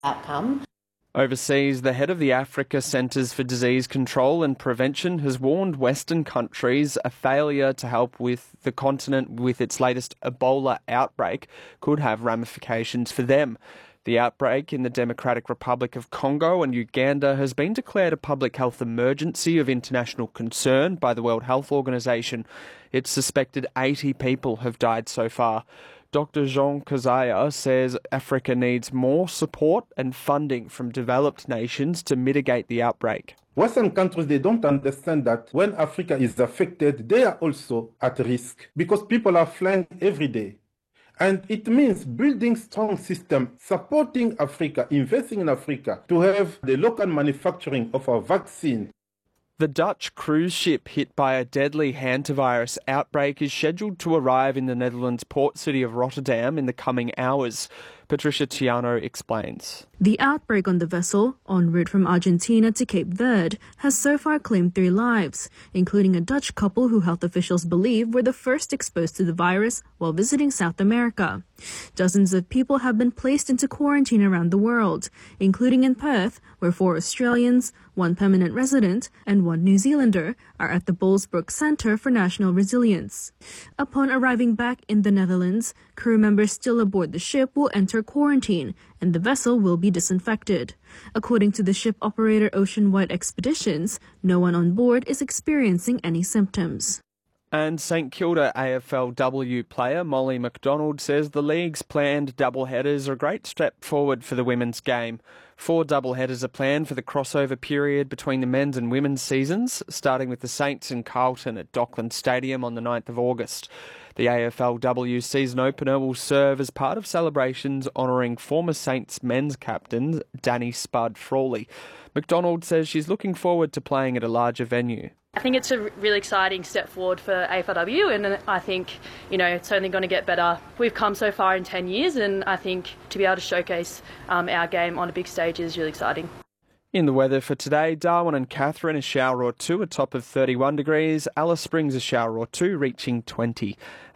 outcome. Overseas, the head of the Africa Centres for Disease Control and Prevention has warned Western countries a failure to help with the continent with its latest Ebola outbreak could have ramifications for them. The outbreak in the Democratic Republic of Congo and Uganda has been declared a public health emergency of international concern by the World Health Organization. It's suspected 80 people have died so far. Dr. Jean Kazaya says Africa needs more support and funding from developed nations to mitigate the outbreak. Western countries, they don't understand that when Africa is affected, they are also at risk because people are flying every day. And it means building strong systems, supporting Africa, investing in Africa to have the local manufacturing of our vaccine. The Dutch cruise ship hit by a deadly hantavirus outbreak is scheduled to arrive in the Netherlands' port city of Rotterdam in the coming hours. Patricia Tiano explains. The outbreak on the vessel, en route from Argentina to Cape Verde, has so far claimed 3 lives, including a Dutch couple who health officials believe were the first exposed to the virus while visiting South America. Dozens of people have been placed into quarantine around the world, including in Perth, where 4 Australians, 1 permanent resident, and 1 New Zealander are at the Bullsbrook Centre for National Resilience. Upon arriving back in the Netherlands, crew members still aboard the ship will enter quarantine, and the vessel will be disinfected. According to the ship operator Ocean Wide Expeditions, no one on board is experiencing any symptoms. And St Kilda AFLW player Molly McDonald says the league's planned doubleheaders are a great step forward for the women's game. 4 doubleheaders are planned for the crossover period between the men's and women's seasons, starting with the Saints and Carlton at Dockland Stadium on the 9th of August. The AFLW season opener will serve as part of celebrations honouring former Saints men's captain Danny Spud Frawley. McDonald says she's looking forward to playing at a larger venue. I think it's a really exciting step forward for AFLW, and I think, it's only going to get better. We've come so far in 10 years, and I think to be able to showcase our game on a big stage is really exciting. In the weather for today, Darwin and Katherine a shower or 2, a top of 31 degrees. Alice Springs a shower or 2, reaching 20.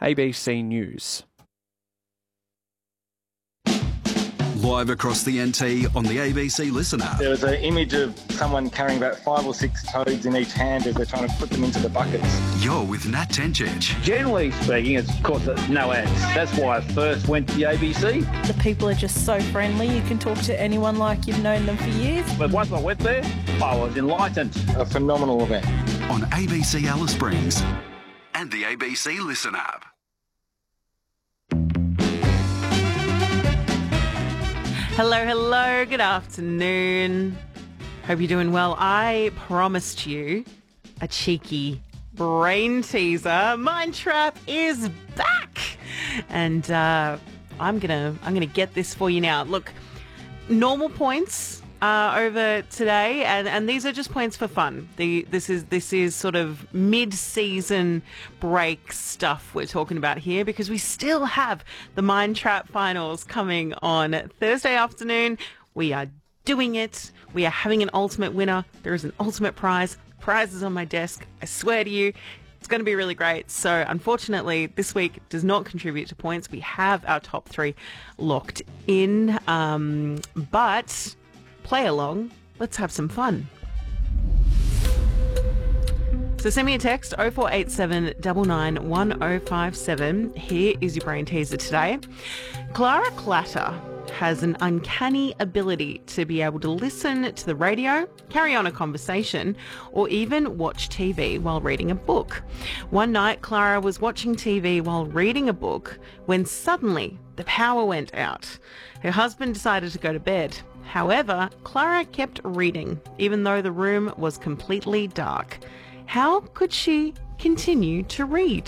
ABC News. Live across the NT on the ABC Listen app. There was an image of someone carrying about 5 or 6 toads in each hand as they're trying to put them into the buckets. You're with Nat Tencic. Generally speaking, it's, of course, no ads. That's why I first went to the ABC. The people are just so friendly. You can talk to anyone like you've known them for years. But once I went there, I was enlightened. A phenomenal event. On ABC Alice Springs and the ABC Listen app. Hello, good afternoon. Hope you're doing well. I promised you a cheeky brain teaser. Mind Trap is back. And I'm gonna get this for you now. Look, normal points over today, and these are just points for fun. This is sort of mid-season break stuff we're talking about here, because we still have the Mind Trap finals coming on Thursday afternoon. We are doing it. We are having an ultimate winner. There is an ultimate prize. Prize is on my desk. I swear to you. It's going to be really great. So unfortunately, this week does not contribute to points. We have our top 3 locked in, but play along. Let's have some fun. So send me a text 0487 99 1057. Here is your brain teaser today. Clara Clatter has an uncanny ability to be able to listen to the radio, carry on a conversation, or even watch TV while reading a book. One night, Clara was watching TV while reading a book when suddenly the power went out. Her husband decided to go to bed. However, Clara kept reading, even though the room was completely dark. How could she continue to read?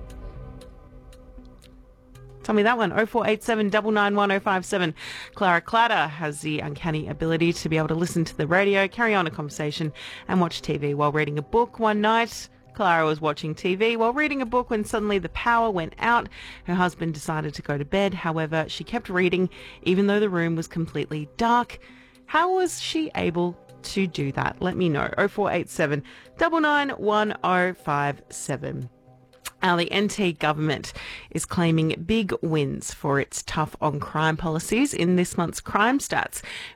Tell me that one, 0487 99 1057. Clara Clatter has the uncanny ability to be able to listen to the radio, carry on a conversation, and watch TV while reading a book. One night, Clara was watching TV while reading a book when suddenly the power went out. Her husband decided to go to bed. However, she kept reading even though the room was completely dark. How was she able to do that? Let me know. 0487 99 1057. The NT government is claiming big wins for its tough on crime policies in this month's crime stats,